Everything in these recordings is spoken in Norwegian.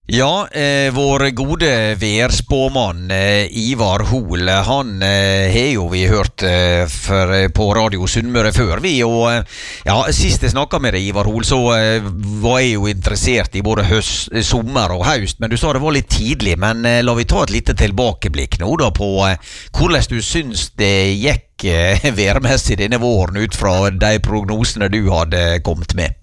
Ja, vår gode værspåmann Ivar Hoel, han har jo vi hørt på Radio Sunnmøre før vi, og ja, sist jeg snakket med deg Ivar Hoel, så var jeg jo interessert i både sommer og høst, men du sa det var litt tidlig, men la vi ta et lite tilbakeblikk nå da på hvordan du syns det gikk værmessig denne våren ut fra de prognosene du hadde kommet med.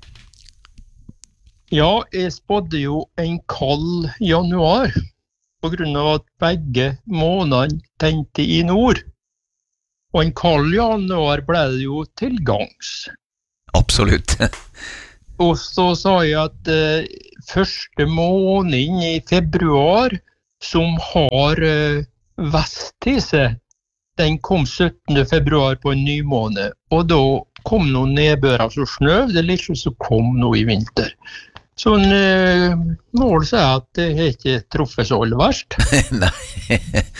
Ja, jeg spådde jo en kald januar på grunn av at begge månedene tenkte i nord. Og en kald januar ble det jo til gangs. Absolutt. Og så sa jeg at første måneden i februar som har vest til seg, den kom 17. februar på en ny måned. Og da kom noen nedbør, altså snø, det er ikke så kom noe i vinter. Så mål sier at det har ikke truffet så alle verst. Nei.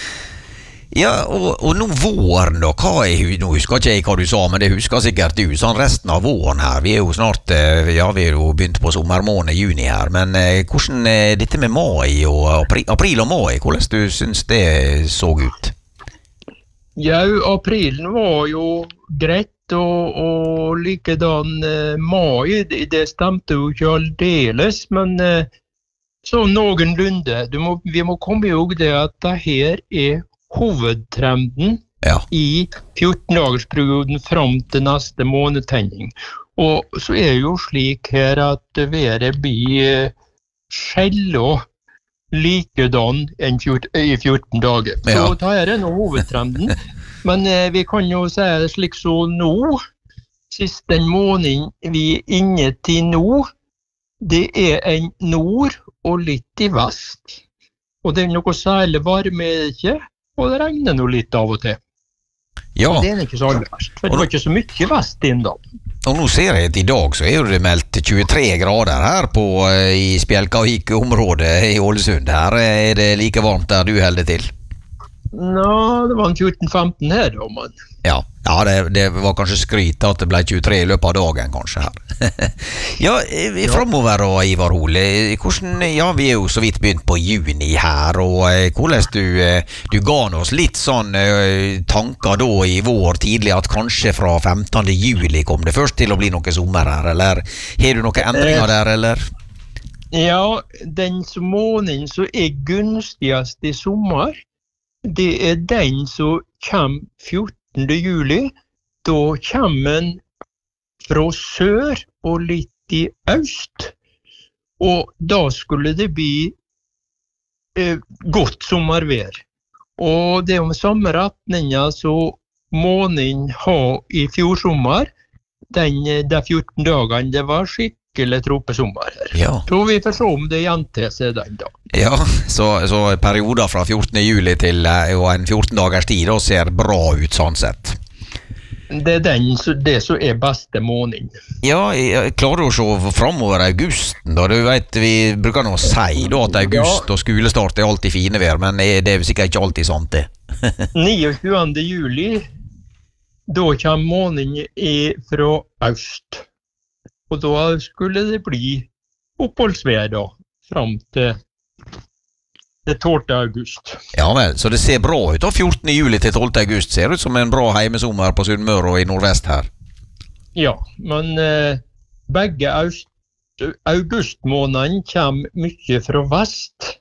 Ja, og nå våren da, nå husker ikke jeg hva du sa, men det husker sikkert du, sånn resten av våren her, vi er jo snart, ja, vi er jo begynt på sommermåned, juni her, men hvordan dette med mai og april og mai, hvordan du synes det så ut? Ja, aprilen var jo greit, og likedan mai, det stemte jo ikke aldeles, men så noenlunde. Vi må komme ihåg det at det her hovedtrenden i 14-dagersperioden fram til neste månedtenning. Og så jo slik her at været blir skjellet likedan i 14 dager. Så det nå hovedtrenden. Men vi kan jo si det slik så nå, siste måneden vi inne til nå, det en nord og litt i vest. Og det noe særlig varme det ikke, og det regner noe litt av og til. Ja. Og det ikke så verst, for det var ikke så mye vest inn da. Og nå ser jeg at i dag så det meldt 23 grader her i Spjelkavik-området i Ålesund. Her det like varmt der du holder til. Nå, det var en 14-15 her da, mann. Ja, det var kanskje skryt at det ble 23 i løpet av dagen kanskje her. Ja, fremover da, Ivar Hoel, ja, vi jo så vidt begynt på juni her, og hvordan du ga oss litt sånn tanker da i vår tidlig at kanskje fra 15. juli kom det først til å bli noe sommer her, eller har du noen endringer der, eller? Ja, den måneden som gunstigast i sommer, det den som kommer 14. juli, da kommer den fra sør og litt i øst, og da skulle det bli godt sommervær. Og det med samme retninger så måneden har i fjor sommer, de 14 dagene, det var skikkelig tropesommer her. Ja. Så vi får se om det gjentar seg den da. Ja, så perioder fra 14. juli til en 14 dagers tid da ser bra ut sånn sett. Det det som beste måneden. Ja, jeg klarer å se fremover augusten da. Du vet, vi bruker nå å si da at august og skolestart alltid fine vær, men det sikkert ikke alltid sant det. 29. juli, da kommer måneden fra øst. Og da skulle det bli oppholdsvær da, fram til 12. august. Ja vel, så det ser bra ut da, 14. juli til 12. august. Ser ut som en bra heimesommer på Sunnmøre og i nordvest her. Ja, men begge augustmånedene kommer mye fra vest.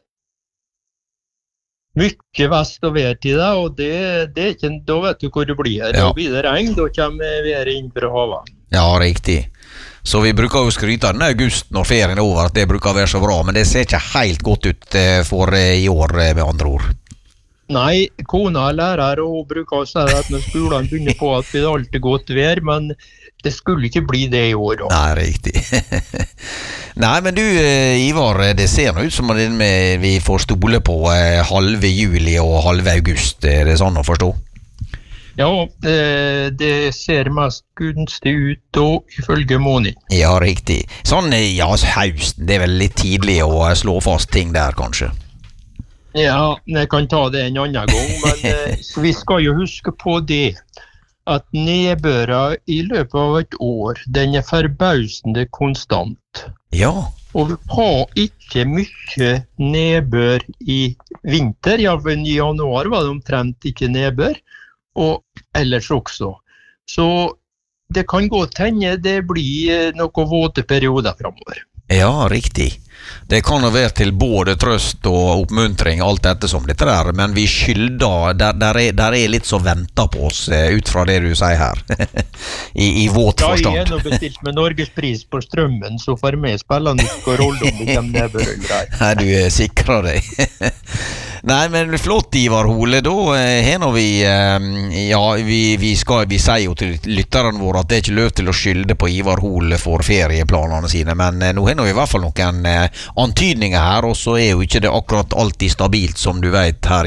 Mye vest og vær til det, og det ikke, da vet du hvor det blir her. Da blir det regn, da kommer været inn fra havet. Ja, riktig. Så vi bruker jo skryte den august når ferien over, at det bruker være så bra, men det ser ikke helt godt ut for i år, med andre ord. Nei, kona lærer, og hun bruker å si at når skolen begynner på at det alltid godt vær, men det skulle ikke bli det i år da. Nei, riktig. Nei, men du, Ivar, det ser ut som at vi får stole på halve juli og halve august, det sånn å forstå? Ja, det ser mest gunstig ut da, ifølge måneden. Ja, riktig. Sånn, ja, høsten, det vel litt tidlig å slå fast ting der, kanskje? Ja, jeg kan ta det en annen gang, men vi skal jo huske på det, at nedbøra i løpet av et år, den forbausende konstant. Ja. Og vi har ikke mye nedbør i vinter. Ja, i januar var det omtrent ikke nedbør, og ellers også. Så det kan godt hende det blir noen våte perioder fremover. Ja, riktig. Det kan jo være til både trøst og oppmuntring, alt dette som dette der, men vi skylder, der er litt så venta på oss, ut fra det du sier her, i våt forstand. Ja, jeg er nå bestilt med Norgespris på strømmen, så for meg spiller det ikke rolle om det kommer nedbør eller ei. Nei, du sikrer deg. Nei, men flott, Ivar Hole. Da har vi, ja, vi sier jo til lytterne våre at det er ikke løp til å skylde på Ivar Hole for ferieplanene sine, men nå har vi i hvert fall noen antydninger her, og så er jo ikke det akkurat alltid stabilt, som du vet, her